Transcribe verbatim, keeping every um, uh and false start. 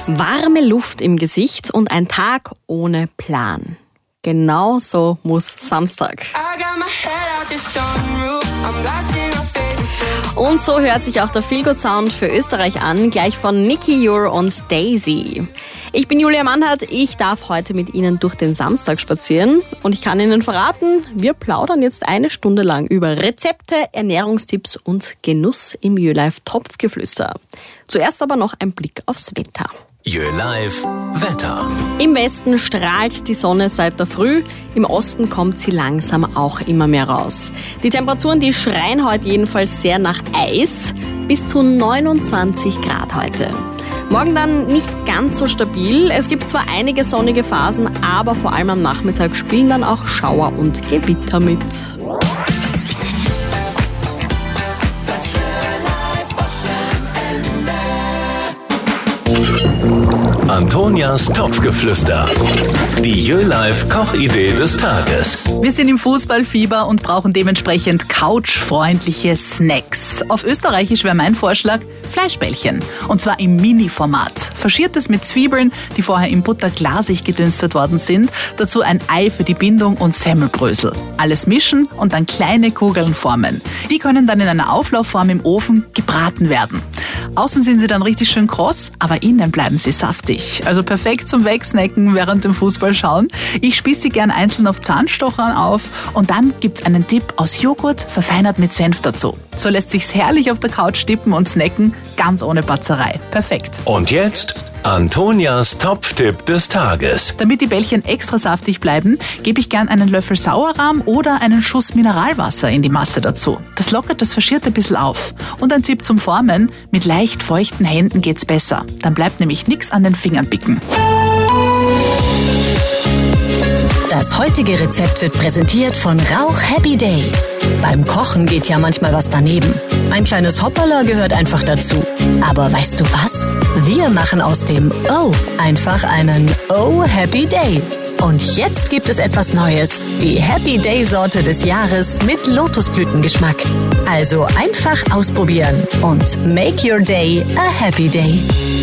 Warme Luft im Gesicht und ein Tag ohne Plan. Genau so muss Samstag. Und so hört sich auch der Feelgood-Sound für Österreich an, gleich von Nicky Jur und Daisy. Ich bin Julia Mannhardt, ich darf heute mit Ihnen durch den Samstag spazieren und ich kann Ihnen verraten, wir plaudern jetzt eine Stunde lang über Rezepte, Ernährungstipps und Genuss im YöLife Topfgeflüster. Zuerst aber noch ein Blick aufs Wetter. YöLife Wetter. Im Westen strahlt die Sonne seit der Früh, im Osten kommt sie langsam auch immer mehr raus. Die Temperaturen, die schreien heute jedenfalls sehr nach Eis, bis zu neunundzwanzig Grad heute. Morgen dann nicht ganz so stabil. Es gibt zwar einige sonnige Phasen, aber vor allem am Nachmittag spielen dann auch Schauer und Gewitter mit. Antonias Topfgeflüster. Die YöLife Kochidee des Tages. Wir sind im Fußballfieber und brauchen dementsprechend couchfreundliche Snacks. Auf Österreichisch wäre mein Vorschlag Fleischbällchen. Und zwar im Mini-Format. Faschiertes mit Zwiebeln, die vorher in Butter glasig gedünstet worden sind. Dazu ein Ei für die Bindung und Semmelbrösel. Alles mischen und dann kleine Kugeln formen. Die können dann in einer Auflaufform im Ofen gebraten werden. Außen sind sie dann richtig schön kross, aber innen bleiben sie saftig. Also perfekt zum Wegsnacken während dem Fußballschauen. Ich spieße sie gern einzeln auf Zahnstochern auf und dann gibt's einen Dip aus Joghurt, verfeinert mit Senf dazu. So lässt sich's herrlich auf der Couch dippen und snacken, ganz ohne Batzerei. Perfekt. Und jetzt Antonias Topftipp des Tages. Damit die Bällchen extra saftig bleiben, gebe ich gern einen Löffel Sauerrahm oder einen Schuss Mineralwasser in die Masse dazu. Das lockert das Faschierte ein bisschen auf. Und ein Tipp zum Formen, mit leicht feuchten Händen geht's besser. Dann bleibt nämlich nichts an den Fingern picken. Das heutige Rezept wird präsentiert von Rauch Happy Day. Beim Kochen geht ja manchmal was daneben. Ein kleines Hoppala gehört einfach dazu. Aber weißt du was? Wir machen aus dem Oh einfach einen Oh Happy Day. Und jetzt gibt es etwas Neues. Die Happy Day Sorte des Jahres mit Lotusblütengeschmack. Also einfach ausprobieren und make your day a happy day.